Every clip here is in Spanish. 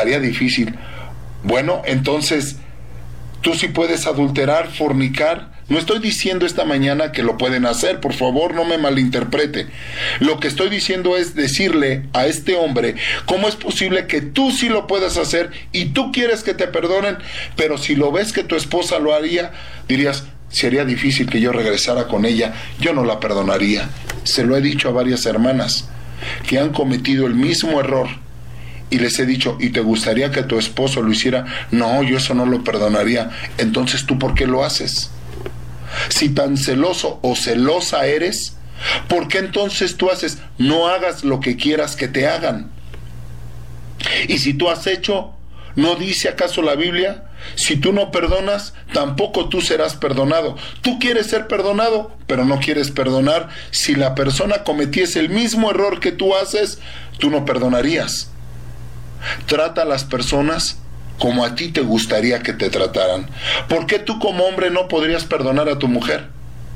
estaría difícil. Bueno, entonces, tú sí puedes adulterar, fornicar. No estoy diciendo esta mañana que lo pueden hacer, por favor, no me malinterprete. Lo que estoy diciendo es decirle a este hombre, ¿cómo es posible que tú sí lo puedas hacer y tú quieres que te perdonen? Pero si lo ves que tu esposa lo haría, dirías, sería difícil que yo regresara con ella, yo no la perdonaría. Se lo he dicho a varias hermanas que han cometido el mismo error y les he dicho, ¿y te gustaría que tu esposo lo hiciera? No, yo eso no lo perdonaría. Entonces, ¿tú por qué lo haces? Si tan celoso o celosa eres, ¿por qué entonces tú haces? No hagas lo que quieras que te hagan. Y si tú has hecho, ¿no dice acaso la Biblia? Si tú no perdonas, tampoco tú serás perdonado. Tú quieres ser perdonado, pero no quieres perdonar. Si la persona cometiese el mismo error que tú haces, tú no perdonarías. Trata a las personas como a ti te gustaría que te trataran. ¿Por qué tú como hombre no podrías perdonar a tu mujer?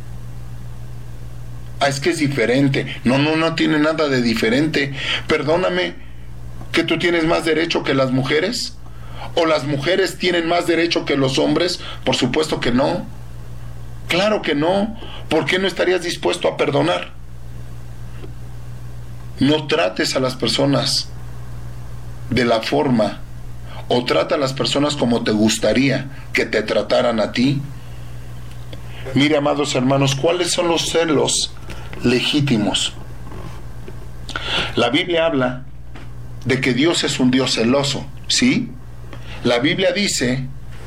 Es que es diferente. No tiene nada de diferente. Perdóname, ¿que tú tienes más derecho que las mujeres? ¿O las mujeres tienen más derecho que los hombres? Por supuesto que no. Claro que no. ¿Por qué no estarías dispuesto a perdonar? No trates a las personas de la forma, o trata a las personas como te gustaría que te trataran a ti. Mire, amados hermanos, ¿cuáles son los celos legítimos? La Biblia habla de que Dios es un Dios celoso, ¿sí? La Biblia dice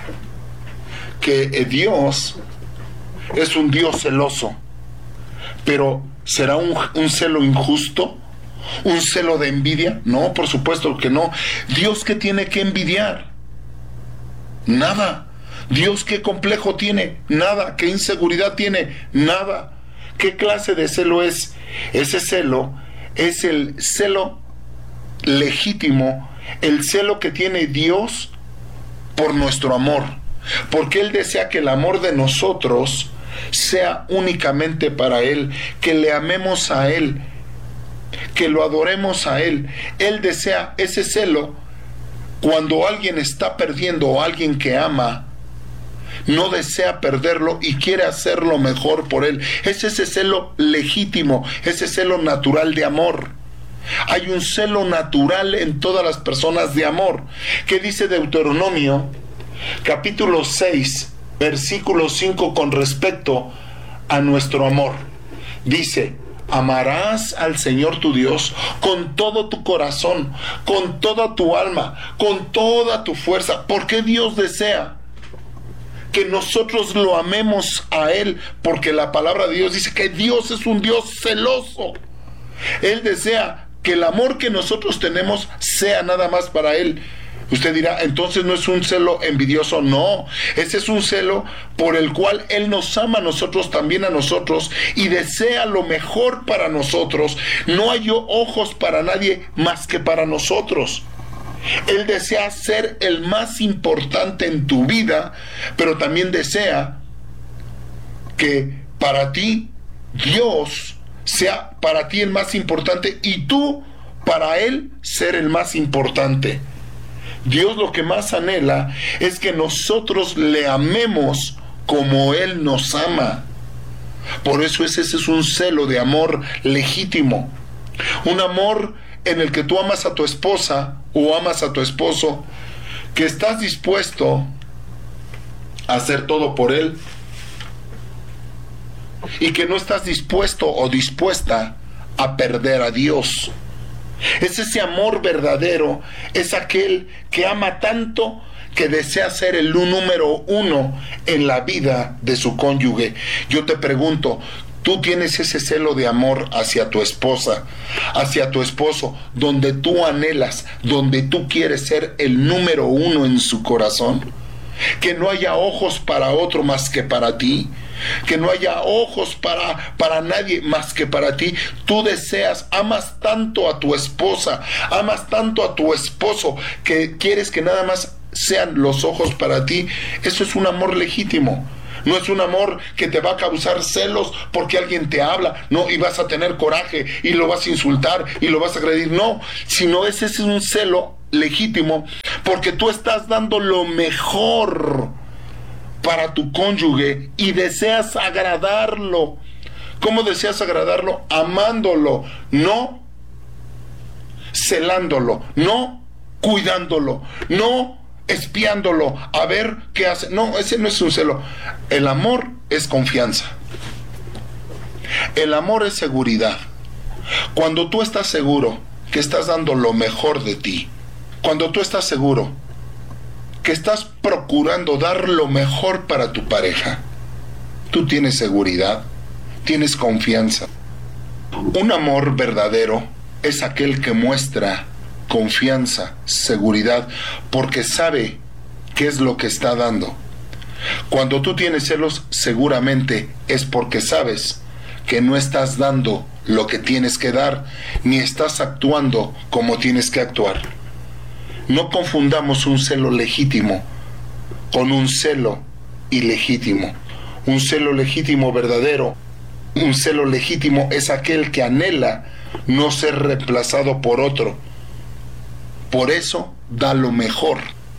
que Dios es un Dios celoso, pero ¿será un celo injusto? ¿Un celo de envidia? No, por supuesto que no. ¿Dios qué tiene que envidiar? Nada. ¿Dios qué complejo tiene? Nada. ¿Qué inseguridad tiene? Nada. ¿Qué clase de celo es? Ese celo es el celo legítimo, el celo que tiene Dios por nuestro amor, porque Él desea que el amor de nosotros sea únicamente para Él, que le amemos a Él, que lo adoremos a Él. Él desea ese celo. Cuando alguien está perdiendo o alguien que ama no desea perderlo y quiere hacerlo mejor por él, es ese celo legítimo, ese celo natural de amor. Hay un celo natural en todas las personas de amor. ¿Qué dice Deuteronomio capítulo 6 versículo 5 con respecto a nuestro amor? Dice: amarás al Señor tu Dios con todo tu corazón, con toda tu alma, con toda tu fuerza. ¿Por qué Dios desea que nosotros lo amemos a Él? Porque la palabra de Dios dice que Dios es un Dios celoso. Él desea que el amor que nosotros tenemos sea nada más para Él. Usted dirá, entonces no es un celo envidioso. No, ese es un celo por el cual Él nos ama a nosotros, también a nosotros, y desea lo mejor para nosotros. No hay ojos para nadie más que para nosotros. Él desea ser el más importante en tu vida, pero también desea que para ti Dios sea para ti el más importante y tú para Él ser el más importante. Dios lo que más anhela es que nosotros le amemos como Él nos ama. Por eso ese es un celo de amor legítimo. Un amor en el que tú amas a tu esposa o amas a tu esposo, que estás dispuesto a hacer todo por él y que no estás dispuesto o dispuesta a perder a Dios. Es ese amor verdadero, es aquel que ama tanto que desea ser el número uno en la vida de su cónyuge. Yo te pregunto, ¿tú tienes ese celo de amor hacia tu esposa, hacia tu esposo, donde tú anhelas, donde tú quieres ser el número uno en su corazón? Que no haya ojos para otro más que para ti, que no haya ojos para nadie más que para ti. Tú deseas, amas tanto a tu esposa, amas tanto a tu esposo, que quieres que nada más sean los ojos para ti. Eso es un amor legítimo. No es un amor que te va a causar celos porque alguien te habla, no, y vas a tener coraje y lo vas a insultar y lo vas a agredir, no, sino ese es un celo legítimo porque tú estás dando lo mejor para tu cónyuge y deseas agradarlo. ¿Cómo deseas agradarlo? Amándolo, no celándolo, no cuidándolo, no espiándolo, a ver qué hace. No, ese no es un celo. El amor es confianza. El amor es seguridad. Cuando tú estás seguro que estás dando lo mejor de ti, cuando tú estás seguro que estás procurando dar lo mejor para tu pareja, tú tienes seguridad, tienes confianza. Un amor verdadero es aquel que muestra confianza, seguridad, porque sabe qué es lo que está dando. Cuando tú tienes celos, seguramente es porque sabes que no estás dando lo que tienes que dar, ni estás actuando como tienes que actuar. No confundamos un celo legítimo con un celo ilegítimo. Un celo legítimo verdadero, un celo legítimo es aquel que anhela no ser reemplazado por otro. Por eso da lo mejor,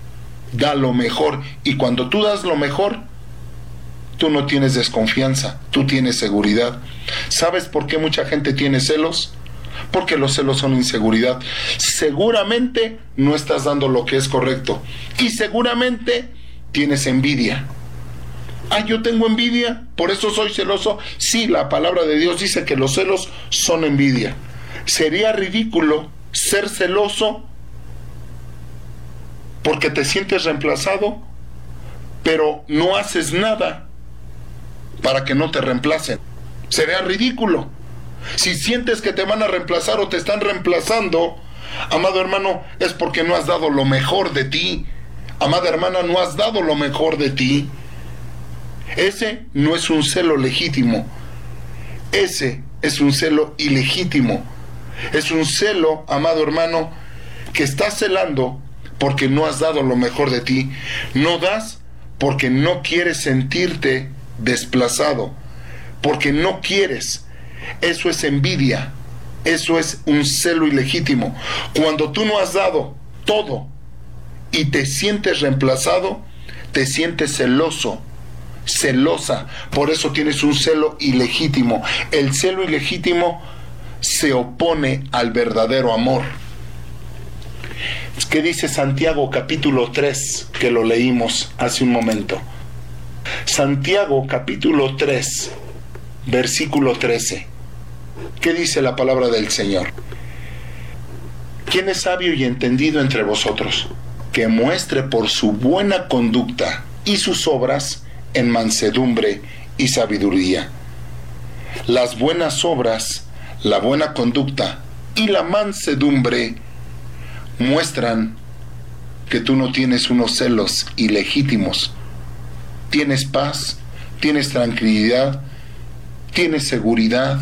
y cuando tú das lo mejor, tú no tienes desconfianza, tú tienes seguridad. ¿Sabes por qué mucha gente tiene celos? Porque los celos son inseguridad. Seguramente no estás dando lo que es correcto y seguramente tienes envidia. Yo tengo envidia, por eso soy celoso. Sí, la palabra de Dios dice que los celos son envidia. Sería ridículo ser celoso porque te sientes reemplazado, pero no haces nada para que no te reemplacen. Sería ridículo. Si sientes que te van a reemplazar o te están reemplazando, amado hermano, es porque no has dado lo mejor de ti. Amada hermana, no has dado lo mejor de ti. Ese no es un celo legítimo. Ese es un celo ilegítimo. Es un celo, amado hermano, que estás celando porque no has dado lo mejor de ti. No das porque no quieres sentirte desplazado, porque no quieres. Eso es envidia. Eso es un celo ilegítimo. Cuando tú no has dado todo y te sientes reemplazado, te sientes celoso, celosa. Por eso tienes un celo ilegítimo. El celo ilegítimo se opone al verdadero amor. ¿Qué dice Santiago capítulo 3, que lo leímos hace un momento? Santiago capítulo 3, versículo 13. ¿Qué dice la palabra del Señor? ¿Quién es sabio y entendido entre vosotros? Que muestre por su buena conducta y sus obras en mansedumbre y sabiduría. Las buenas obras, la buena conducta y la mansedumbre muestran que tú no tienes unos celos ilegítimos. Tienes paz, tienes tranquilidad, tienes seguridad.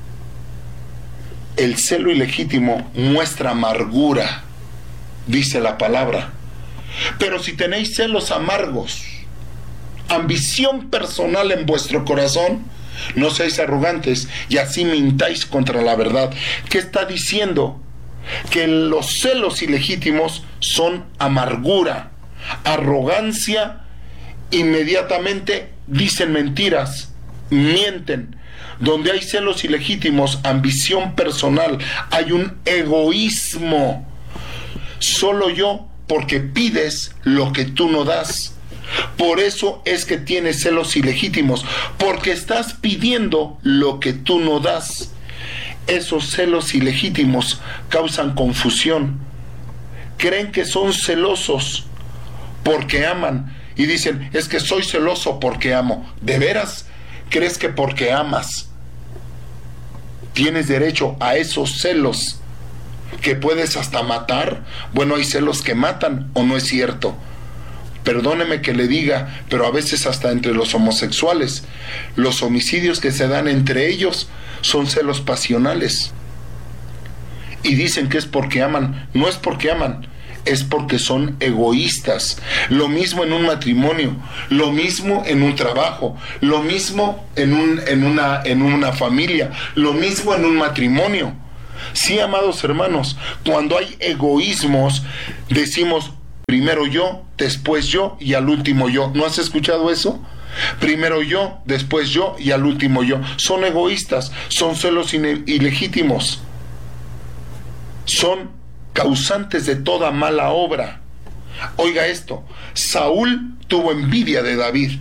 El celo ilegítimo muestra amargura, dice la palabra. Pero si tenéis celos amargos, ambición personal en vuestro corazón, no seáis arrogantes y así mintáis contra la verdad. ¿Qué está diciendo? Que los celos ilegítimos son amargura, arrogancia, inmediatamente dicen mentiras, mienten. Donde hay celos ilegítimos, ambición personal, hay un egoísmo. Solo yo, porque pides lo que tú no das. Por eso es que tienes celos ilegítimos, porque estás pidiendo lo que tú no das. Esos celos ilegítimos causan confusión. Creen que son celosos porque aman y dicen, es que soy celoso porque amo. ¿De veras crees que porque amas tienes derecho a esos celos que puedes hasta matar? Bueno, hay celos que matan, ¿o no es cierto? Perdóneme que le diga, pero a veces hasta entre los homosexuales, los homicidios que se dan entre ellos son celos pasionales. Y dicen que es porque aman. No es porque aman, es porque son egoístas. Lo mismo en un matrimonio, lo mismo en un trabajo, lo mismo en una familia, lo mismo en un matrimonio. Sí, amados hermanos, cuando hay egoísmos, decimos, Primero yo, después yo y al último yo. ¿No has escuchado eso? Primero yo, después yo y al último yo. Son egoístas, son celos ilegítimos, son causantes de toda mala obra. Oiga esto, Saúl tuvo envidia de David.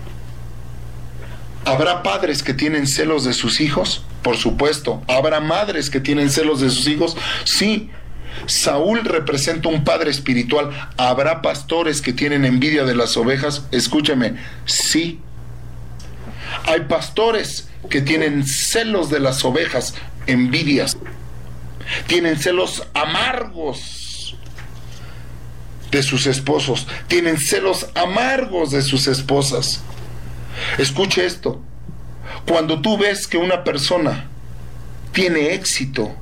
¿Habrá padres que tienen celos de sus hijos? Por supuesto. ¿Habrá madres que tienen celos de sus hijos? Sí. Saúl representa un padre espiritual. ¿Habrá pastores que tienen envidia de las ovejas? Escúcheme, sí. Hay pastores que tienen celos de las ovejas, envidias. Tienen celos amargos de sus esposos. Tienen celos amargos de sus esposas. Escuche esto. Cuando tú ves que una persona tiene éxito,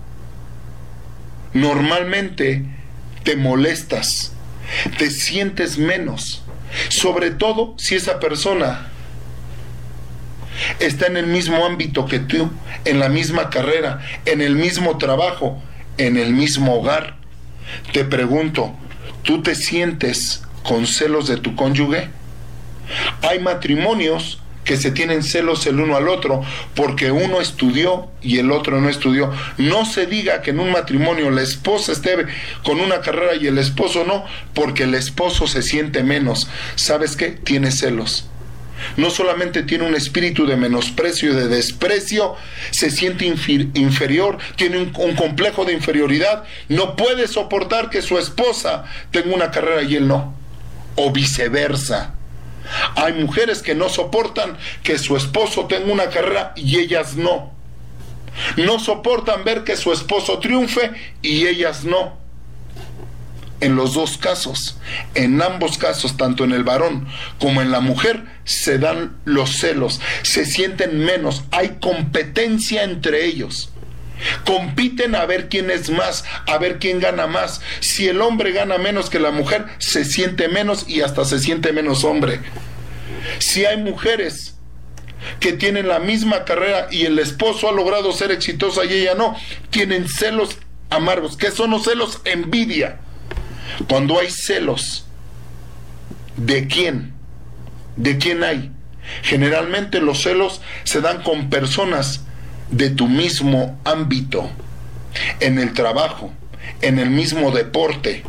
normalmente te molestas, te sientes menos, sobre todo si esa persona está en el mismo ámbito que tú, en la misma carrera, en el mismo trabajo, en el mismo hogar. Te pregunto, ¿tú te sientes con celos de tu cónyuge? Hay matrimonios que se tienen celos el uno al otro porque uno estudió y el otro no estudió. No se diga que en un matrimonio la esposa esté con una carrera y el esposo no, porque el esposo se siente menos. ¿Sabes qué? Tiene celos. No solamente tiene un espíritu de menosprecio y de desprecio, se siente inferior, tiene un complejo de inferioridad, no puede soportar que su esposa tenga una carrera y él no, o viceversa. Hay mujeres que no soportan que su esposo tenga una carrera y ellas no. No soportan ver que su esposo triunfe y ellas no. En los dos casos, en ambos casos, tanto en el varón como en la mujer, se dan los celos, se sienten menos, hay competencia entre ellos. Compiten a ver quién es más, a ver quién gana más. Si el hombre gana menos que la mujer, se siente menos y hasta se siente menos hombre. Si hay mujeres que tienen la misma carrera y el esposo ha logrado ser exitosa y ella no, tienen celos amargos. ¿Qué son los celos? Envidia. Cuando hay celos, ¿de quién? ¿De quién hay? Generalmente los celos se dan con personas de tu mismo ámbito, en el trabajo, en el mismo deporte,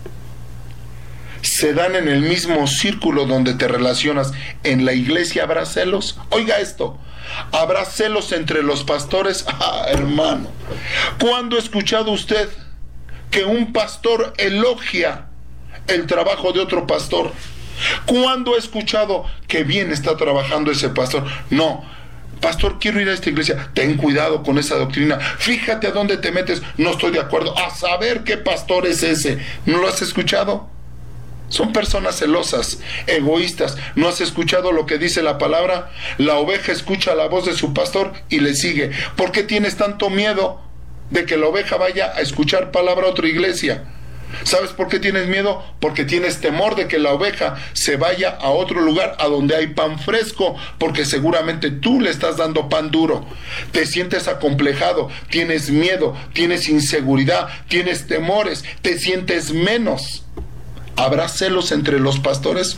se dan en el mismo círculo donde te relacionas. ¿En la iglesia habrá celos? Oiga esto, ¿habrá celos entre los pastores? Ah, hermano, ¿cuándo ha escuchado usted que un pastor elogia el trabajo de otro pastor? ¿Cuándo ha escuchado que bien está trabajando ese pastor? No. Pastor, quiero ir a esta iglesia. Ten cuidado con esa doctrina. Fíjate a dónde te metes. No estoy de acuerdo. A saber qué pastor es ese. ¿No lo has escuchado? Son personas celosas, egoístas. ¿No has escuchado lo que dice la palabra? La oveja escucha la voz de su pastor y le sigue. ¿Por qué tienes tanto miedo de que la oveja vaya a escuchar palabra a otra iglesia? ¿Sabes por qué tienes miedo? Porque tienes temor de que la oveja se vaya a otro lugar a donde hay pan fresco, porque seguramente tú le estás dando pan duro. Te sientes acomplejado, tienes miedo, tienes inseguridad, tienes temores, te sientes menos. ¿Habrá celos entre los pastores?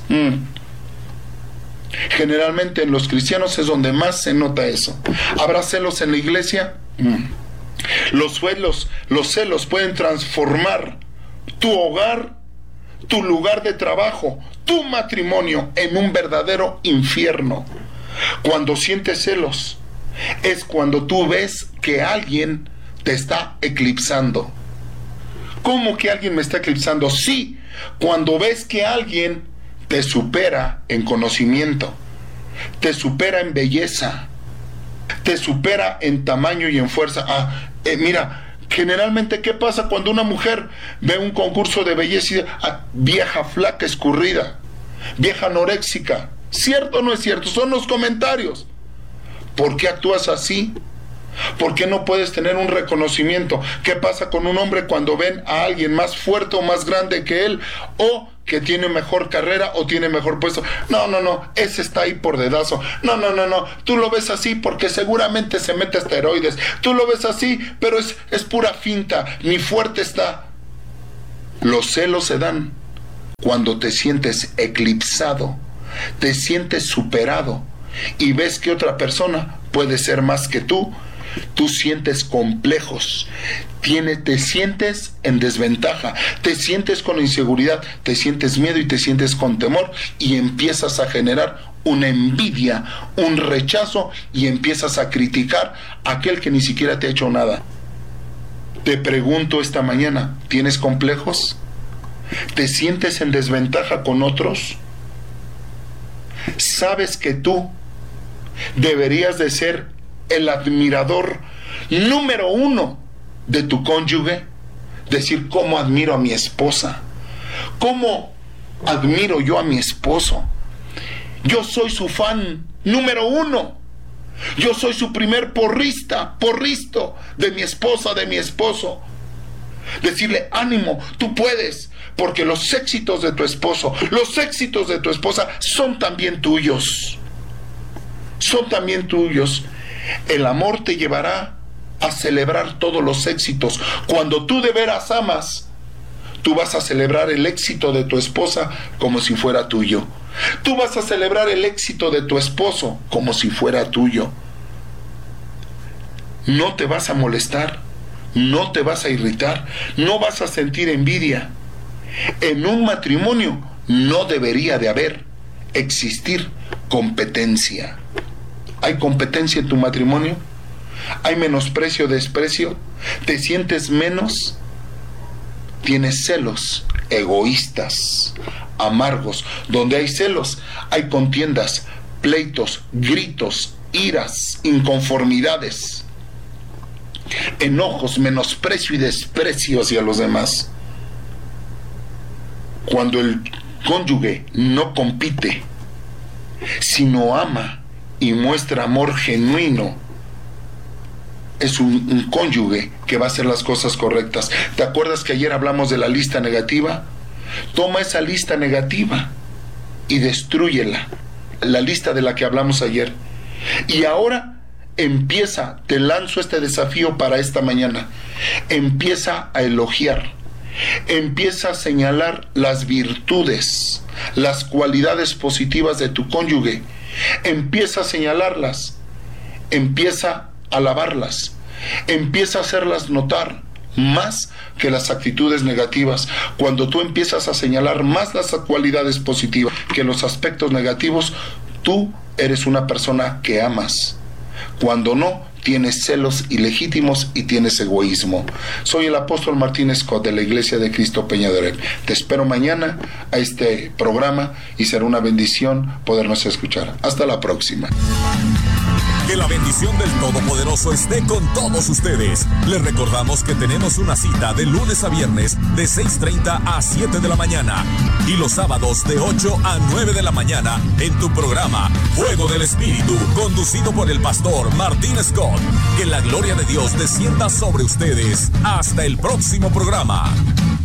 Generalmente en los cristianos es donde más se nota eso. ¿Habrá celos en la iglesia? Los celos pueden transformar tu hogar, tu lugar de trabajo, tu matrimonio en un verdadero infierno. Cuando sientes celos, es cuando tú ves que alguien te está eclipsando. ¿Cómo que alguien me está eclipsando? Sí, cuando ves que alguien te supera en conocimiento, te supera en belleza, te supera en tamaño y en fuerza. Mira, generalmente, ¿qué pasa cuando una mujer ve un concurso de belleza y dice, vieja flaca escurrida, vieja anoréxica? ¿Cierto o no es cierto? Son los comentarios. ¿Por qué actúas así? ¿Por qué no puedes tener un reconocimiento? ¿Qué pasa con un hombre cuando ven a alguien más fuerte o más grande que él, o que tiene mejor carrera o tiene mejor puesto? No, ese está ahí por dedazo. No, tú lo ves así porque seguramente se mete esteroides. Tú lo ves así, pero es pura finta, ni fuerte está. Los celos se dan Cuando te sientes eclipsado, te sientes superado y ves que otra persona puede ser más que tú sientes complejos, te sientes en desventaja, te sientes con inseguridad, te sientes miedo y te sientes con temor y empiezas a generar una envidia, un rechazo y empiezas a criticar a aquel que ni siquiera te ha hecho nada. Te pregunto esta mañana, ¿tienes complejos? ¿Te sientes en desventaja con otros? ¿Sabes que tú deberías de ser el admirador número 1 de tu cónyuge? Decir, ¿cómo admiro a mi esposa? ¿Cómo admiro yo a mi esposo? Yo soy su fan número 1. Yo soy su primer porristo de mi esposa, de mi esposo. Decirle, ánimo, tú puedes, porque los éxitos de tu esposo, los éxitos de tu esposa son también tuyos. Son también tuyos. El amor te llevará a celebrar todos los éxitos. Cuando tú de veras amas, tú vas a celebrar el éxito de tu esposa como si fuera tuyo. Tú vas a celebrar el éxito de tu esposo como si fuera tuyo. No te vas a molestar, no te vas a irritar, no vas a sentir envidia. En un matrimonio no debería de existir competencia. ¿Hay competencia en tu matrimonio? ¿Hay menosprecio, desprecio? ¿Te sientes menos? ¿Tienes celos egoístas, amargos? Donde hay celos, hay contiendas, pleitos, gritos, iras, inconformidades, enojos, menosprecio y desprecio hacia los demás. Cuando el cónyuge no compite, sino ama y muestra amor genuino, es un cónyuge que va a hacer las cosas correctas. ¿Te acuerdas que ayer hablamos de la lista negativa? Toma esa lista negativa y destrúyela, la lista de la que hablamos ayer. Y ahora empieza, te lanzo este desafío para esta mañana. Empieza a elogiar, empieza a señalar las virtudes, las cualidades positivas de tu cónyuge. Empieza a señalarlas, empieza a alabarlas, empieza a hacerlas notar más que las actitudes negativas. Cuando tú empiezas a señalar más las cualidades positivas que los aspectos negativos, tú eres una persona que amas. Cuando no, tienes celos ilegítimos y tienes egoísmo. Soy el apóstol Martín Scott de la Iglesia de Cristo Peñaderel. Te espero mañana a este programa y será una bendición podernos escuchar. Hasta la próxima. Que la bendición del Todopoderoso esté con todos ustedes. Les recordamos que tenemos una cita de lunes a viernes de 6:30 a 7 de la mañana y los sábados de 8 a 9 de la mañana en tu programa Fuego del Espíritu, conducido por el pastor Martín Scott. Que la gloria de Dios descienda sobre ustedes. Hasta el próximo programa.